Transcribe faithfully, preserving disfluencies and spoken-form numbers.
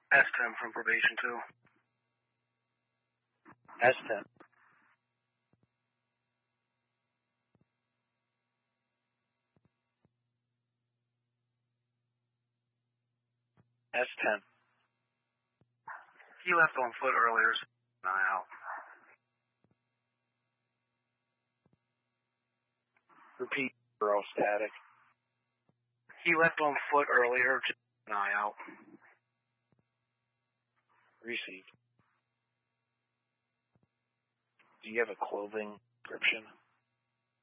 S ten from probation two. S ten. S ten. He left on foot earlier. Eye out. Repeat, bro, static. He left on foot earlier. Just an eye out. Received. Do you have a clothing description?